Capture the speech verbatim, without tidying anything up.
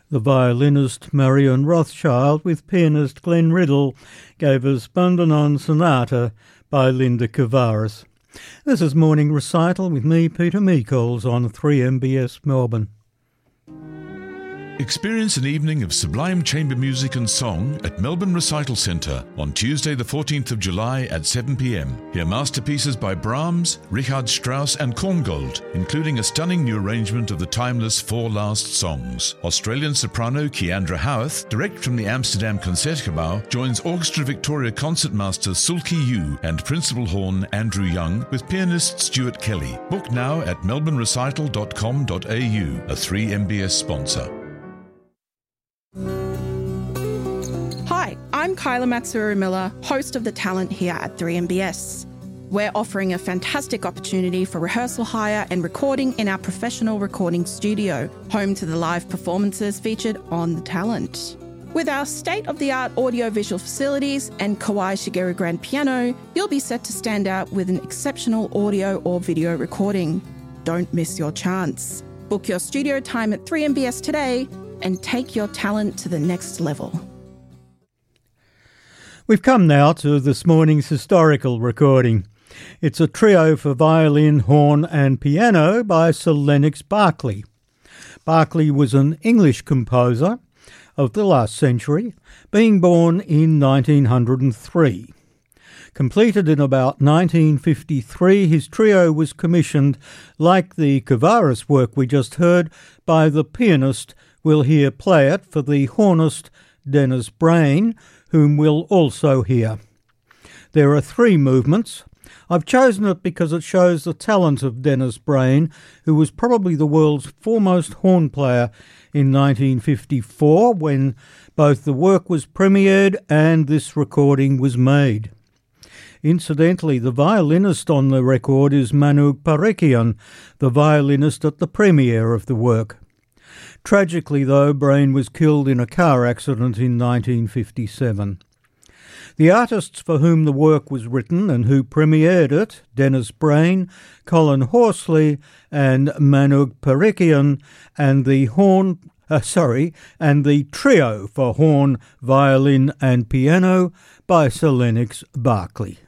The violinist Marion Rothschild with pianist Glenn Riddle gave us Bandoneon Sonata by Linda Kavaris. This is Morning Recital with me, Peter Meikols, on three M B S Melbourne. Experience an evening of sublime chamber music and song at Melbourne Recital Centre on Tuesday the fourteenth of July at seven p m. Hear masterpieces by Brahms, Richard Strauss and Korngold, including a stunning new arrangement of the timeless Four Last Songs. Australian soprano Keandra Howarth, direct from the Amsterdam Concertgebouw, joins Orchestra Victoria concertmaster Sulki Yu and principal horn Andrew Young with pianist Stuart Kelly. Book now at melbourne recital dot com dot a u, a three M B S sponsor. Hi, I'm Kyla Matsuru-Miller, host of The Talent here at three M B S. We're offering a fantastic opportunity for rehearsal hire and recording in our professional recording studio, home to the live performances featured on The Talent. With our state-of-the-art audio-visual facilities and Kawai Shigeru grand piano, you'll be set to stand out with an exceptional audio or video recording. Don't miss your chance. Book your studio time at three M B S today and take your talent to the next level. We've come now to this morning's historical recording. It's a trio for violin, horn and piano by Sir Lennox Berkeley. Berkeley was an English composer of the last century, being born in nineteen oh three. Completed in about nineteen fifty-three, his trio was commissioned, like the Kavaris work we just heard, by the pianist we'll hear play it for the hornist Denis Brain, whom we'll also hear. There are three movements. I've chosen it because it shows the talent of Denis Brain, who was probably the world's foremost horn player in nineteen fifty-four, when both the work was premiered and this recording was made. Incidentally, the violinist on the record is Manuk Parekian, the violinist at the premiere of the work. Tragically, though, Brain was killed in a car accident in nineteen fifty-seven. The artists for whom the work was written and who premiered it, Denis Brain, Colin Horsley and Manuk Parekian, and the horn, uh, sorry, and the trio for horn, violin and piano by Sir Lennox Berkeley.